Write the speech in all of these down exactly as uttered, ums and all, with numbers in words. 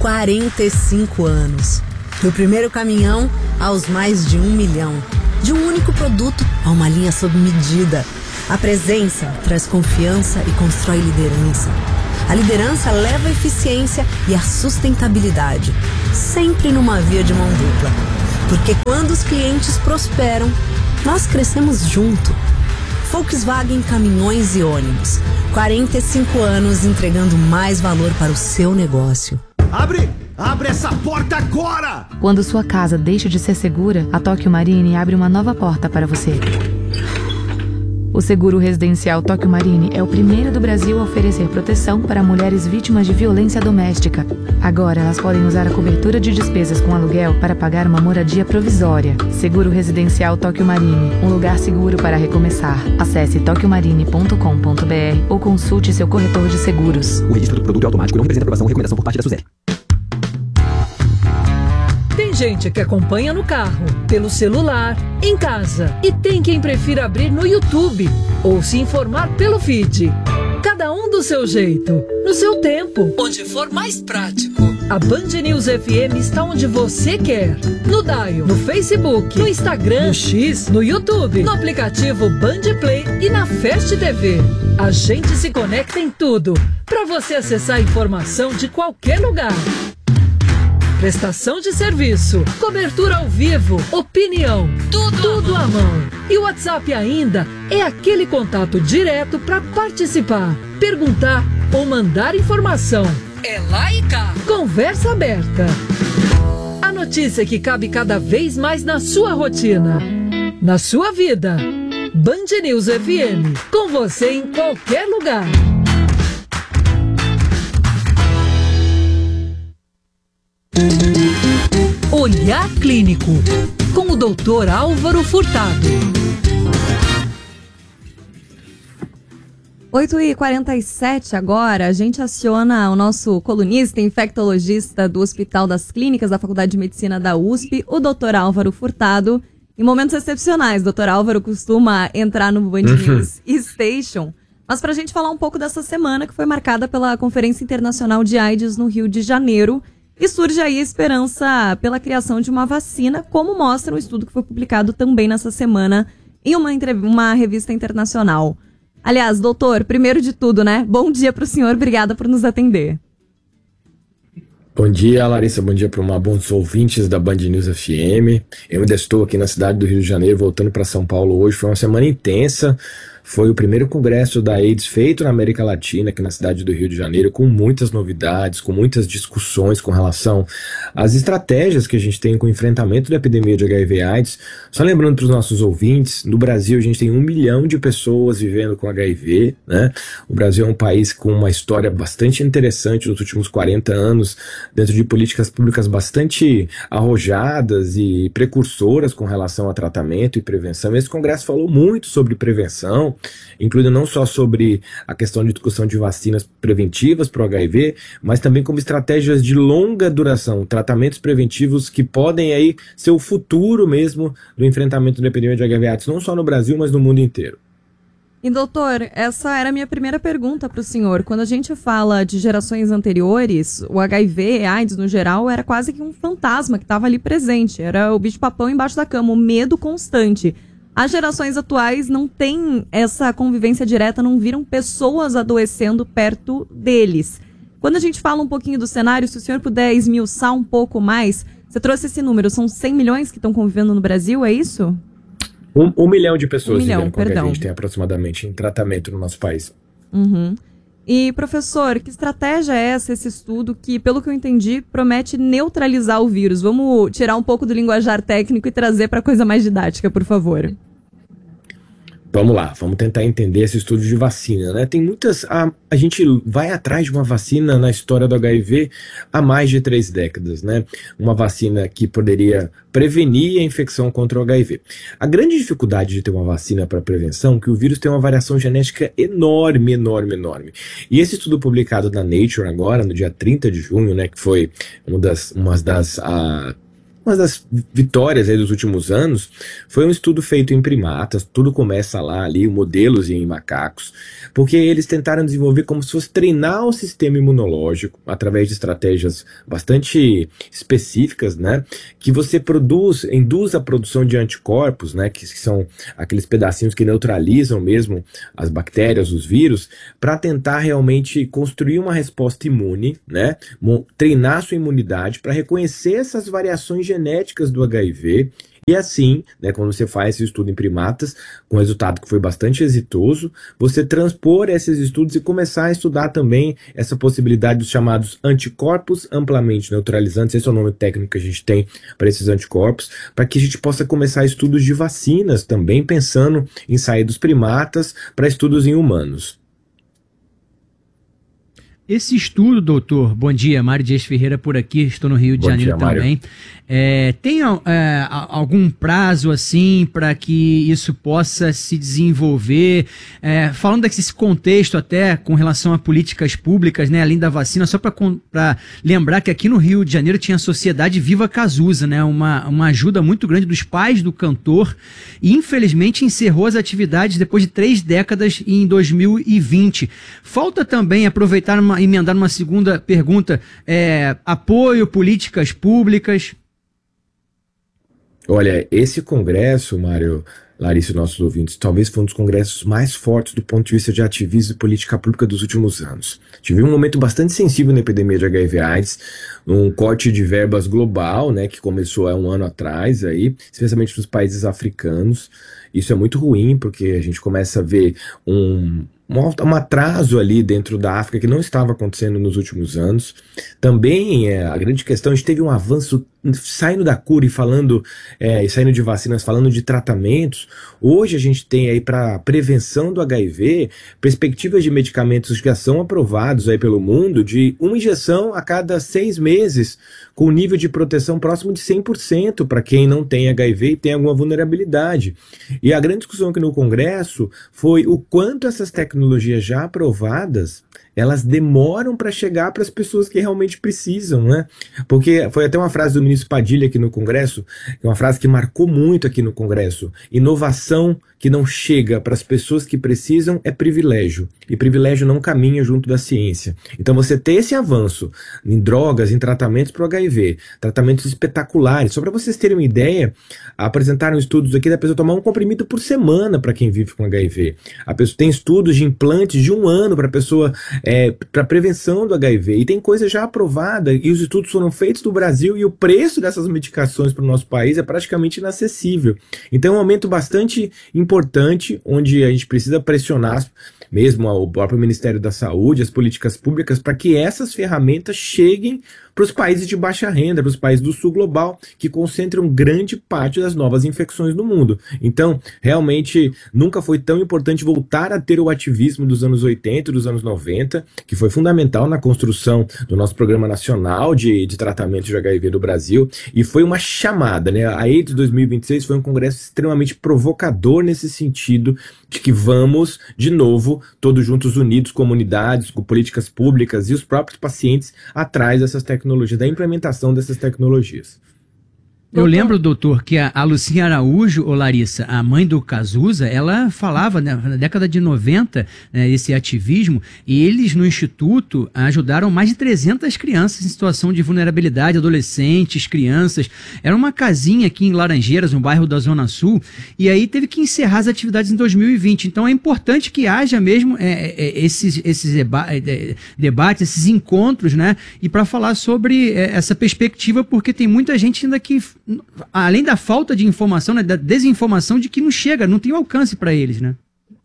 quarenta e cinco anos. Do primeiro caminhão aos mais de um milhão. De um único produto a uma linha sob medida. A presença traz confiança e constrói liderança. A liderança leva a eficiência e a sustentabilidade. Sempre numa via de mão dupla. Porque quando os clientes prosperam, nós crescemos junto. Volkswagen Caminhões e Ônibus. quarenta e cinco anos entregando mais valor para o seu negócio. Abre! Abre essa porta agora! Quando sua casa deixa de ser segura, a Tóquio Marine abre uma nova porta para você. O seguro residencial Tóquio Marine é o primeiro do Brasil a oferecer proteção para mulheres vítimas de violência doméstica. Agora elas podem usar a cobertura de despesas com aluguel para pagar uma moradia provisória. Seguro residencial Tóquio Marine, um lugar seguro para recomeçar. Acesse tóquio marine ponto com ponto b r ou consulte seu corretor de seguros. O registro do produto é automático e não representa aprovação ou recomendação por parte da Suzeli. Tem gente que acompanha no carro, pelo celular, em casa. E tem quem prefira abrir no YouTube ou se informar pelo feed. Cada um do seu jeito, no seu tempo, onde for mais prático. A Band News F M está onde você quer. No Dial, no Facebook, no Instagram, no X, no YouTube, no aplicativo Band Play e na Fast T V. A gente se conecta em tudo, para você acessar a informação de qualquer lugar. Prestação de serviço, cobertura ao vivo, opinião, tudo, tudo à mão. E o WhatsApp ainda é aquele contato direto para participar, perguntar ou mandar informação. É lá e cá. Conversa aberta. A notícia que cabe cada vez mais na sua rotina, na sua vida. Band News F M, com você em qualquer lugar. Olhar Clínico, com o doutor Álvaro Furtado. oito e quarenta e sete agora, a gente aciona o nosso colunista infectologista do Hospital das Clínicas da Faculdade de Medicina da U S P, o doutor Álvaro Furtado. Em momentos excepcionais, o doutor Álvaro costuma entrar no Band News Station, mas para a gente falar um pouco dessa semana que foi marcada pela Conferência Internacional de AIDS no Rio de Janeiro. E surge aí a esperança pela criação de uma vacina, como mostra um estudo que foi publicado também nessa semana em uma, uma revista internacional. Aliás, doutor, primeiro de tudo, né? Bom dia para o senhor, obrigada por nos atender. Bom dia, Larissa, bom dia para uma bons ouvintes da Band News F M. Eu ainda estou aqui na cidade do Rio de Janeiro, voltando para São Paulo hoje. Foi uma semana intensa. Foi o primeiro congresso da AIDS feito na América Latina, aqui na cidade do Rio de Janeiro, com muitas novidades, com muitas discussões com relação às estratégias que a gente tem com o enfrentamento da epidemia de H I V AIDS. Só lembrando para os nossos ouvintes, no Brasil a gente tem um milhão de pessoas vivendo com H I V, né? O Brasil é um país com uma história bastante interessante nos últimos quarenta anos, dentro de políticas públicas bastante arrojadas e precursoras com relação a tratamento e prevenção. Esse congresso falou muito sobre prevenção, incluindo não só sobre a questão de discussão de vacinas preventivas para o H I V, mas também como estratégias de longa duração, tratamentos preventivos que podem aí ser o futuro mesmo do enfrentamento da epidemia de H I V AIDS, não só no Brasil, mas no mundo inteiro. E doutor, essa era a minha primeira pergunta para o senhor. Quando a gente fala de gerações anteriores, o H I V, AIDS no geral, era quase que um fantasma que estava ali presente. Era o bicho-papão embaixo da cama, o medo constante. As gerações atuais não têm essa convivência direta, não viram pessoas adoecendo perto deles. Quando a gente fala um pouquinho do cenário, se o senhor puder esmiuçar um pouco mais, você trouxe esse número, são cem milhões que estão convivendo no Brasil, é isso? Um, um milhão de pessoas um milhão, vivendo com H I V perdão. a gente tem aproximadamente em tratamento no nosso país. Uhum. E, professor, que estratégia é essa, esse estudo que, pelo que eu entendi, promete neutralizar o vírus? Vamos tirar um pouco do linguajar técnico e trazer para coisa mais didática, por favor. Vamos lá, vamos tentar entender esse estudo de vacina, né? Tem muitas... A, a gente vai atrás de uma vacina na história do H I V há mais de três décadas, né? Uma vacina que poderia prevenir a infecção contra o H I V. A grande dificuldade de ter uma vacina para prevenção é que o vírus tem uma variação genética enorme, enorme, enorme. E esse estudo publicado na Nature agora, no dia trinta de junho, né? Que foi uma das... Uma das a, uma das vitórias aí dos últimos anos foi um estudo feito em primatas, tudo começa lá ali, modelos em macacos, porque eles tentaram desenvolver como se fosse treinar o sistema imunológico através de estratégias bastante específicas, né, que você produz, induz a produção de anticorpos, né, que, que são aqueles pedacinhos que neutralizam mesmo as bactérias, os vírus, para tentar realmente construir uma resposta imune, né, treinar sua imunidade para reconhecer essas variações genéticas do H I V. E assim, né, quando você faz esse estudo em primatas, com resultado que foi bastante exitoso, você transpor esses estudos e começar a estudar também essa possibilidade dos chamados anticorpos amplamente neutralizantes, esse é o nome técnico que a gente tem para esses anticorpos, para que a gente possa começar estudos de vacinas também, pensando em sair dos primatas para estudos em humanos. Esse estudo, doutor, bom dia, Mário Dias Ferreira por aqui, estou no Rio de bom Janeiro dia, também. É, tem é, algum prazo assim para que isso possa se desenvolver? É, falando desse contexto até com relação a políticas públicas, né, além da vacina, só para lembrar que aqui no Rio de Janeiro tinha a Sociedade Viva Cazuza, né, uma, uma ajuda muito grande dos pais do cantor, e infelizmente encerrou as atividades depois de três décadas em dois mil e vinte. Falta também aproveitar uma emendar uma segunda pergunta, é, apoio, políticas públicas? Olha, esse congresso, Mário, Larissa e nossos ouvintes, talvez foi um dos congressos mais fortes do ponto de vista de ativismo e política pública dos últimos anos. Tive um momento bastante sensível na epidemia de H I V AIDS, um corte de verbas global, né, que começou há um ano atrás, aí, especialmente nos países africanos. Isso é muito ruim, porque a gente começa a ver um... um atraso ali dentro da África que não estava acontecendo nos últimos anos. Também é, a grande questão, a gente teve um avanço saindo da cura e falando, é, e saindo de vacinas, falando de tratamentos. Hoje a gente tem aí para prevenção do H I V, perspectivas de medicamentos que já são aprovados aí pelo mundo, de uma injeção a cada seis meses, com nível de proteção próximo de cem por cento para quem não tem H I V e tem alguma vulnerabilidade. E a grande discussão aqui no Congresso foi o quanto essas tecnologias já aprovadas, elas demoram para chegar para as pessoas que realmente precisam, né? Porque foi até uma frase do ministro Padilha aqui no Congresso, uma frase que marcou muito aqui no Congresso: inovação que não chega para as pessoas que precisam é privilégio, e privilégio não caminha junto da ciência. Então você ter esse avanço em drogas, em tratamentos para o H I V, tratamentos espetaculares, só para vocês terem uma ideia, apresentaram estudos aqui da pessoa tomar um comprimido por semana para quem vive com H I V. A pessoa tem estudos de implantes de um ano para a pessoa, é, para prevenção do H I V, e tem coisa já aprovada, e os estudos foram feitos no Brasil, e o preço dessas medicações para o nosso país é praticamente inacessível. Então é um momento bastante importante, onde a gente precisa pressionar mesmo o próprio Ministério da Saúde, as políticas públicas, para que essas ferramentas cheguem para os países de baixa renda, para os países do sul global, que concentram grande parte das novas infecções no mundo. Então, realmente, nunca foi tão importante voltar a ter o ativismo dos anos oitenta, dos anos noventa, que foi fundamental na construção do nosso Programa Nacional de, de Tratamento de H I V do Brasil, e foi uma chamada, né? A AIDS dois mil e vinte e seis foi um congresso extremamente provocador nesse sentido, de que vamos, de novo, todos juntos unidos, comunidades, com políticas públicas e os próprios pacientes atrás dessas tecnologias, da implementação dessas tecnologias. Eu lembro, doutor, que a, a Lucinha Araújo, ou Larissa, a mãe do Cazuza, ela falava, né, na década de noventa, né, esse ativismo, e eles no Instituto ajudaram mais de trezentas crianças em situação de vulnerabilidade, adolescentes, crianças. Era uma casinha aqui em Laranjeiras, um bairro da Zona Sul, e aí teve que encerrar as atividades em dois mil e vinte. Então é importante que haja mesmo é, é, esses, esses deba é, debates, esses encontros, né, e para falar sobre é, essa perspectiva, porque tem muita gente ainda que, além da falta de informação, né, da desinformação, de que não chega, não tem alcance para eles, né?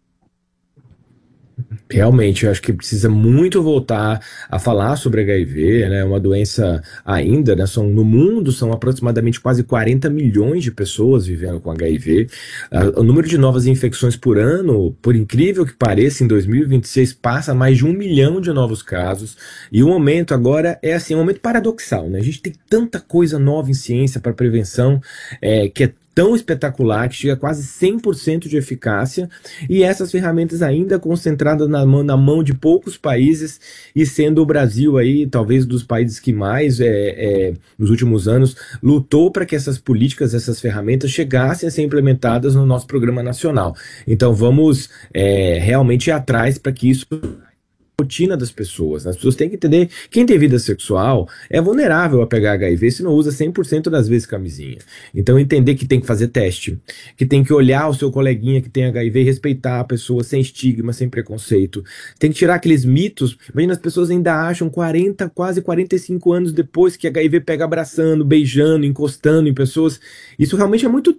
Realmente, eu acho que precisa muito voltar a falar sobre H I V, né? Uma doença ainda, né? São, no mundo são aproximadamente quase quarenta milhões de pessoas vivendo com H I V. Uh, o número de novas infecções por ano, por incrível que pareça, em dois mil e vinte e seis passa mais de um milhão de novos casos. E o momento agora é assim, um momento paradoxal, né? A gente tem tanta coisa nova em ciência para prevenção, é, que é tão espetacular, que chega a quase cem por cento de eficácia, e essas ferramentas ainda concentradas na mão, na mão de poucos países, e sendo o Brasil aí, talvez dos países que mais, é, é, nos últimos anos, lutou para que essas políticas, essas ferramentas chegassem a ser implementadas no nosso programa nacional. Então vamos é, realmente ir atrás para que isso rotina das pessoas. As pessoas têm que entender que quem tem vida sexual é vulnerável a pegar H I V se não usa cem por cento das vezes camisinha. Então entender que tem que fazer teste, que tem que olhar o seu coleguinha que tem H I V e respeitar a pessoa sem estigma, sem preconceito. Tem que tirar aqueles mitos. Imagina, as pessoas ainda acham quarenta, quase quarenta e cinco anos depois que H I V pega abraçando, beijando, encostando em pessoas. Isso realmente é muito